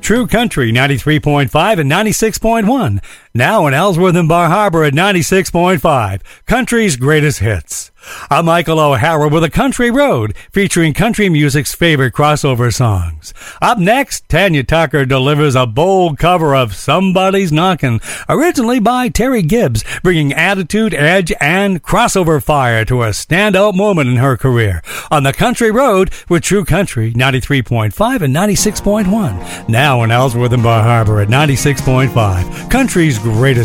True Country 93.5 and 96.1. Now in Ellsworth and Bar Harbor at 96.5. Country's greatest hits. I'm Michael O'Hara with A Country Road, featuring country music's favorite crossover songs. Up next, Tanya Tucker delivers a bold cover of Somebody's Knockin', originally by Terry Gibbs, bringing attitude, edge, and crossover fire to a standout moment in her career. On The Country Road with True Country 93.5 and 96.1. Now in Ellsworth and Bar Harbor at 96.5. Country's greatest